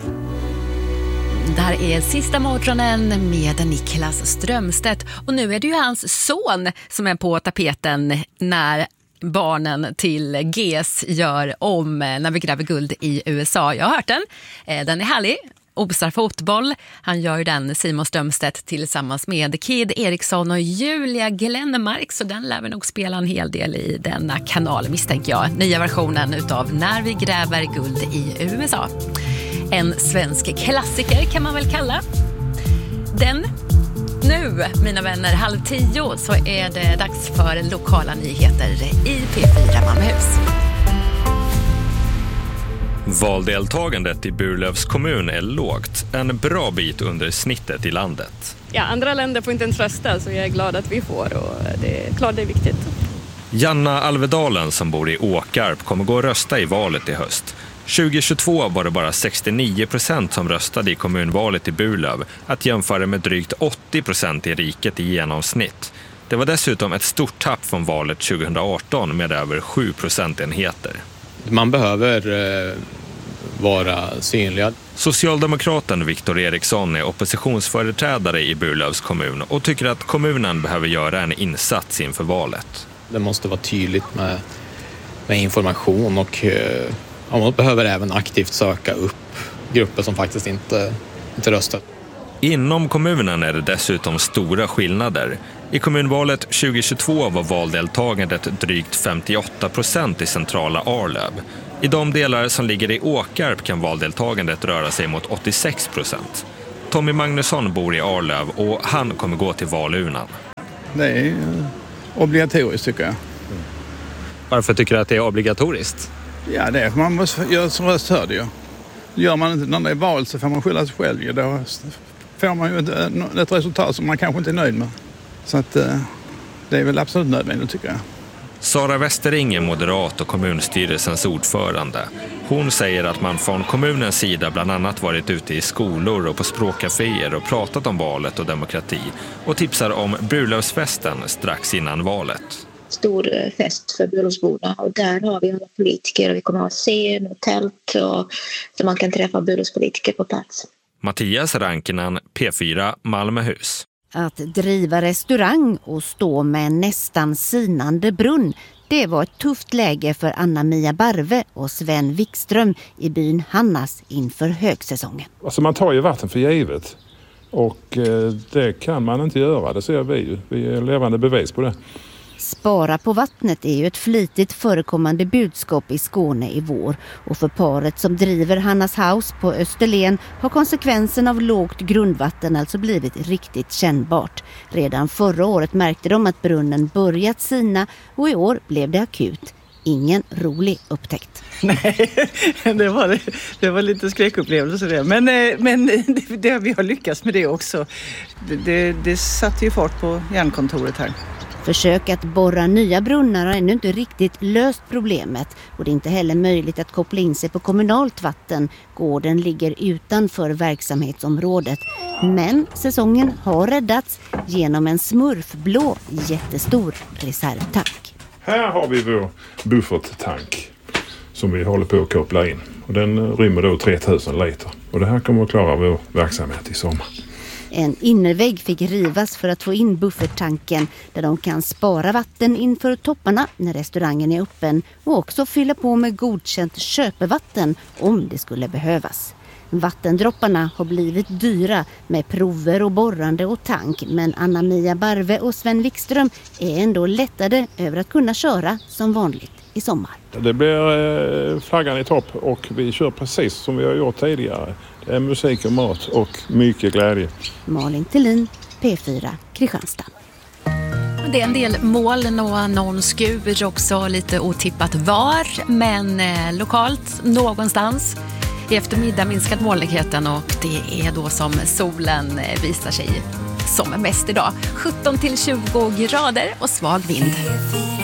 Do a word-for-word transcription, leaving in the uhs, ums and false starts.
Det här är Sista morgonen med Niklas Strömstedt. Och nu är det ju hans son som är på tapeten när barnen till G S gör om När vi gräver guld i U S A. Jag har hört den. Den är härlig. Obsar fotboll. Han gör den, Simon Strömstedt, tillsammans med Kid Eriksson och Julia Glenmark. Så den lär vi nog spela en hel del i denna kanal, misstänker jag. Nya versionen utav När vi gräver guld i U S A. En svensk klassiker kan man väl kalla den. Nu, mina vänner, halv tio så är det dags för lokala nyheter i P fyra Malmöhus. Valdeltagandet i Burlövs kommun är lågt, en bra bit under snittet i landet. Ja, andra länder får inte ens rösta, så jag är glad att vi får, och det är klart det är viktigt. Janna Alvedalen som bor i Åkarp kommer gå och rösta i valet i höst. tjugo tjugotvå var det bara sextionio procent som röstade i kommunvalet i Burlöv, att jämföra med drygt åttio procent i riket i genomsnitt. Det var dessutom ett stort tapp från valet tjugoarton med över sju procentenheter. Man behöver eh, vara synlig. Socialdemokraten Viktor Eriksson är oppositionsföreträdare i Burlövs kommun och tycker att kommunen behöver göra en insats inför valet. Det måste vara tydligt med, med information och eh, man behöver även aktivt söka upp grupper som faktiskt inte, inte röstar. Inom kommunen är det dessutom stora skillnader. I kommunvalet tjugo tjugotvå var valdeltagandet drygt femtioåtta procent i centrala Arlöv. I de delar som ligger i Åkarp kan valdeltagandet röra sig mot åttiosex procent. Tommy Magnusson bor i Arlöv och han kommer gå till valurnan. Det är obligatoriskt, tycker jag. Varför tycker du att det är obligatoriskt? Ja, det är för man måste göra som röst hörd ju. Gör man inte när det är val så får man skylla sig själv ju. Då får man ju ett, ett resultat som man kanske inte är nöjd med. Så att det är väl absolut nödvändigt, tycker jag. Sara Westering är moderat och kommunstyrelsens ordförande. Hon säger att man från kommunens sida bland annat varit ute i skolor och på språkcaféer och pratat om valet och demokrati och tipsar om Burlövsfesten strax innan valet. Stor fest för Burlövsborna, och där har vi några politiker och vi kommer att ha scen och tält och, så man kan träffa Burlövspolitiker på plats. Mattias Rankinen, P fyra Malmöhus. Att driva restaurang och stå med en nästan sinande brunn, det var ett tufft läge för Anna-Mia Barve och Sven Wikström i byn Hannas inför högsäsongen. Alltså man tar ju vatten för givet och eh, det kan man inte göra, det ser vi ju. Vi är levande bevis på det. Spara på vattnet är ju ett flitigt förekommande budskap i Skåne i vår, och för paret som driver Hannas House på Österlen har konsekvensen av lågt grundvatten alltså blivit riktigt kännbart. Redan förra året märkte de att brunnen börjat sina och i år blev det akut. Ingen rolig upptäckt. Nej, det var, det var lite skräckupplevelse det. Men, men det, det, vi har lyckats med det också. Det, det, det satte ju fart på järnkontoret här. Försök att borra nya brunnar har ännu inte riktigt löst problemet, och det är inte heller möjligt att koppla in sig på kommunalt vatten. Gården ligger utanför verksamhetsområdet. Men säsongen har räddats genom en smurfblå jättestor reservtank. Här har vi vår bufferttank som vi håller på att koppla in. Och den rymmer då tre tusen liter. Och det här kommer att klara vår verksamhet i sommar. En innervägg fick rivas för att få in bufferttanken där de kan spara vatten inför topparna när restaurangen är öppen och också fylla på med godkänt köpevatten om det skulle behövas. Vattendropparna har blivit dyra med prover och borrande och tank, men Anna-Mia Barve och Sven Wikström är ändå lättade över att kunna köra som vanligt i sommar. Det blir flaggan i topp och vi kör precis som vi har gjort tidigare. Det är musik och mat och mycket glädje. Malin Thelin, P fyra, Kristianstad. Det är en del moln och någon skur också, lite otippat var, men eh, lokalt någonstans. I eftermiddag minskad molnigheten och det är då som solen visar sig som mest idag. sjutton till tjugo grader och svag vind.